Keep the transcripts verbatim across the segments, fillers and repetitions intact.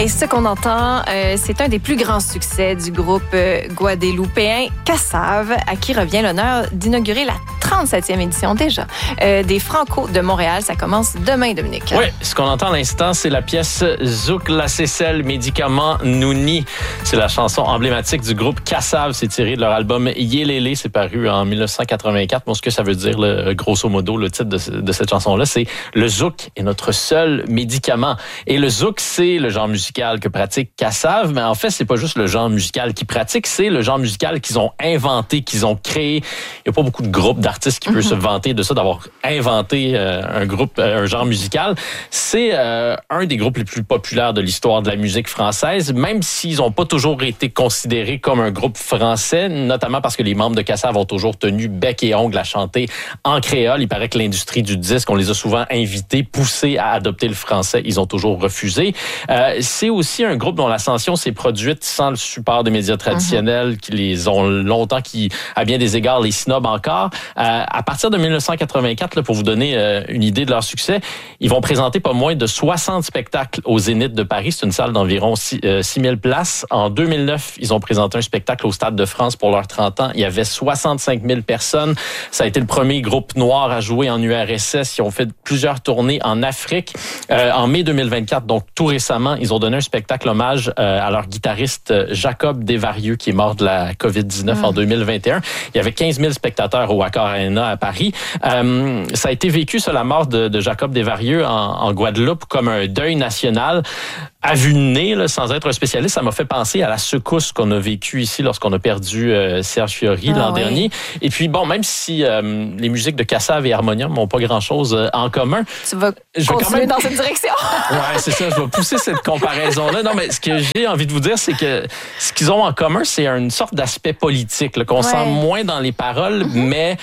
Et ce qu'on entend, euh, c'est un des plus grands succès du groupe euh, guadeloupéen Kassav, à qui revient l'honneur d'inaugurer la trente-septième édition déjà euh, des Franco de Montréal. Ça commence demain, Dominique. Oui, ce qu'on entend à l'instant, c'est la pièce Zouk la Cécelle Médicament Nouni. C'est la chanson emblématique du groupe Kassav. C'est tiré de leur album Yélélé. C'est paru en dix-neuf cent quatre-vingt-quatre. Bon, ce que ça veut dire, le, grosso modo, le titre de, de cette chanson-là, c'est « Le zouk est notre seul médicament ». Et le zouk, c'est le genre musical que pratique Kassav. Mais en fait, c'est pas juste le genre musical qu'ils pratiquent, c'est le genre musical qu'ils ont inventé, qu'ils ont créé. Il n'y a pas beaucoup de groupes d'artistes qui peuvent mm-hmm. se vanter de ça, d'avoir inventé euh, un groupe, euh, un genre musical. C'est euh, un des groupes les plus populaires de l'histoire de la musique française, même s'ils n'ont pas toujours été considérés comme un groupe français, notamment parce que les membres de Kassav ont toujours tenu bec et ongle à chanter en créole. Il paraît que l'industrie du disque, on les a souvent invités, poussés à adopter le français. Ils ont toujours refusé. Euh, c'est aussi un groupe dont l'ascension s'est produite sans le support des médias traditionnels, mm-hmm. qui les ont longtemps, qui, à bien des égards, les snobent encore. Euh, à partir de dix-neuf cent quatre-vingt-quatre, là, pour vous donner euh, une idée de leur succès, ils vont présenter pas moins de soixante spectacles au Zénith de Paris. C'est une salle d'environ six mille places. En deux mille neuf, ils ont présenté un spectacle au Stade de France pour leurs trente ans. Il y avait soixante-cinq mille personnes. Ça a été le premier groupe noir à jouer en U R S S. Ils ont fait plusieurs tournées en Afrique. Euh, en mai deux mille vingt-quatre, donc tout récemment, ils ont donné un spectacle hommage euh, à leur guitariste Jacob Desvarieux, qui est mort de la covid dix-neuf mmh. en deux mille vingt et un. Il y avait quinze mille spectateurs au Accor Arena à Paris. Euh, ça a été vécu, ça, la mort de, de Jacob Desvarieux en, en Guadeloupe, comme un deuil national. À vue de nez, là, sans être un spécialiste, ça m'a fait penser à la secousse qu'on a vécue ici lorsqu'on a perdu euh, Serge Fiori ah, l'an oui. dernier. Et puis, bon, même si euh, les musiques de Kassav et Harmonium n'ont pas grand-chose euh, en commun... Tu vas je continuer quand même... dans cette direction. Ouais, c'est ça, je vais pousser cette comparaison-là. Non, mais ce que j'ai envie de vous dire, c'est que ce qu'ils ont en commun, c'est une sorte d'aspect politique, là, qu'on ouais. sent moins dans les paroles, mm-hmm. mais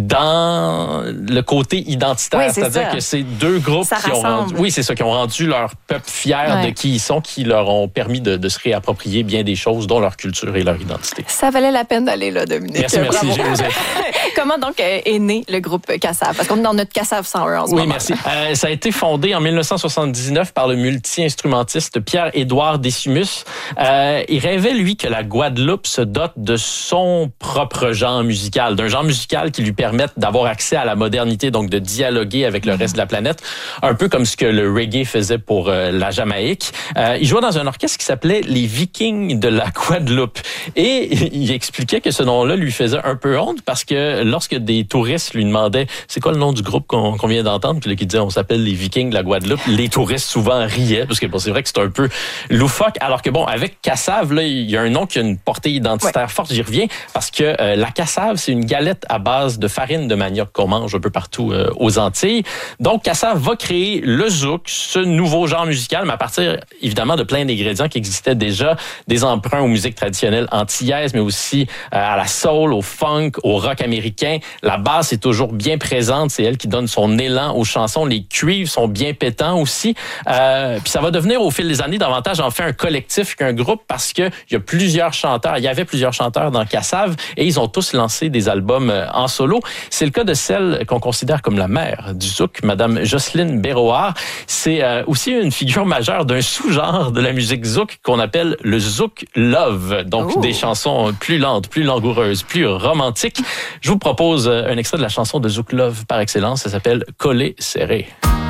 dans le côté identitaire. Oui, c'est-à-dire ça. que c'est deux groupes ça qui ont rendu... Oui, c'est ça, qui ont rendu leur peuple fier ouais. de qui ils sont, qui leur ont permis de, de se réapproprier bien des choses, dont leur culture et leur identité. Ça valait la peine d'aller là, Dominique. Merci, merci, Bravo. j'ai osé. Comment donc est né le groupe Kassav? Parce qu'on est dans notre Kassav cent un en ce oui, moment. Oui, merci. Euh, ça a été fondé en dix-neuf cent soixante-dix-neuf par le multi-instrumentiste Pierre-Édouard Décimus. Euh, il rêvait, lui, que la Guadeloupe se dote de son propre genre musical, d'un genre musical qui lui permette d'avoir accès à la modernité, donc de dialoguer avec le reste de la planète, un peu comme ce que le reggae faisait pour euh, la Jamaïque. Euh, il jouait dans un orchestre qui s'appelait les Vikings de la Guadeloupe. Et il expliquait que ce nom-là lui faisait un peu honte parce que lorsque des touristes lui demandaient c'est quoi le nom du groupe qu'on, qu'on vient d'entendre, puis là, qui disait on s'appelle les Vikings de la Guadeloupe, les touristes souvent riaient parce que bon, c'est vrai que c'est un peu loufoque. Alors que bon, avec Kassav, là, il y a un nom qui a une portée identitaire ouais. forte. J'y reviens parce que euh, la Kassav, c'est une galette à base de farine de manioc qu'on mange un peu partout euh, aux Antilles. Donc Kassav va créer le zouk, ce nouveau genre musical, mais à partir évidemment de plein d'ingrédients qui existaient déjà, des emprunts aux musiques traditionnelles antillaises, mais aussi euh, à la soul, au funk, au rock américain. La basse est toujours bien présente, c'est elle qui donne son élan aux chansons. Les cuivres sont bien pétants aussi. Euh, puis ça va devenir au fil des années davantage en fait un collectif qu'un groupe parce que il y a plusieurs chanteurs, il y avait plusieurs chanteurs dans Kassav et ils ont tous lancé des albums en solo. C'est le cas de celle qu'on considère comme la mère du zouk, Madame Jocelyne Béroard. C'est euh, aussi une figure majeure d'un sous-genre de la musique zouk qu'on appelle le zouk love. Donc Ooh. Des chansons plus lentes, plus langoureuses, plus romantiques. Je vous propose un extrait de la chanson de zouk love par excellence. Ça s'appelle Collé serré.